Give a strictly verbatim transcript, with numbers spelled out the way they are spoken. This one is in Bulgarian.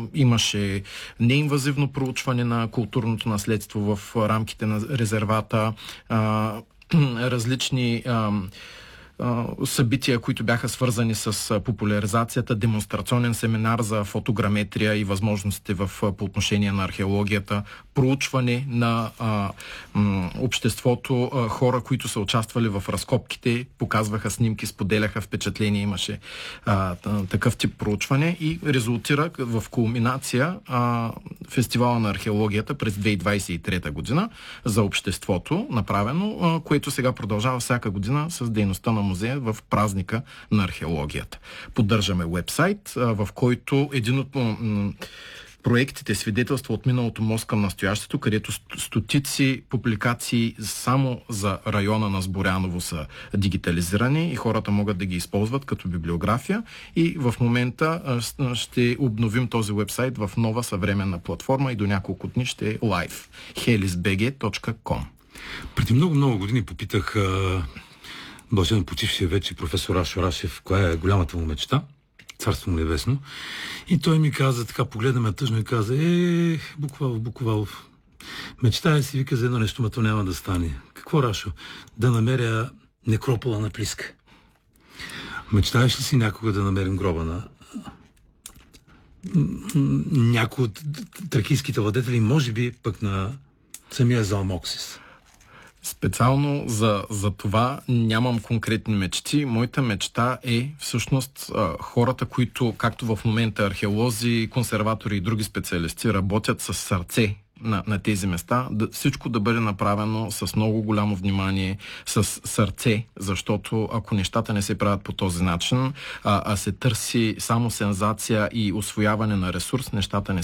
имаше неинвазивно проучване на културното наследство в рамките на резервата, а, различни а, събития, които бяха свързани с популяризацията, демонстрационен семинар за фотограметрия и възможностите в, по отношение на археологията, проучване на а, м, обществото, а, хора, които са участвали в разкопките, показваха снимки, споделяха впечатления, имаше а, такъв тип проучване и резултира в кулминация а, фестивала на археологията през две хиляди двадесет и трета година за обществото, направено, а, което сега продължава всяка година с дейността на музея в празника на археологията. Поддържаме уебсайт, в който един от проектите свидетелства от миналото мост към настоящето, където стотици публикации само за района на Сборяново са дигитализирани и хората могат да ги използват като библиография. И в момента ще обновим този уебсайт в нова съвременна платформа и до няколко дни ще е лайв. хелис би джи точка ком. Преди много-много години попитах блажен почившия вече професор Рашо Рашев, коя е голямата му мечта, царство му небесно. И той ми каза, така погледна ме тъжно и каза, е, Буковалов, Буковалов, мечтая си, вика, за едно нещо, но то няма да стане. Какво, Рашо? Да намеря некропола на Плиска. Мечтаеш ли си някога да намерим гроба на някой от тракийските владетели, може би пък на самия Залмоксис? Специално за, за това нямам конкретни мечти. Моята мечта е всъщност хората, които, както в момента археолози, консерватори и други специалисти, работят с сърце на, на тези места, да, всичко да бъде направено с много голямо внимание, с сърце, защото ако нещата не се правят по този начин, а, а се търси само сензация и усвояване на ресурс, нещата не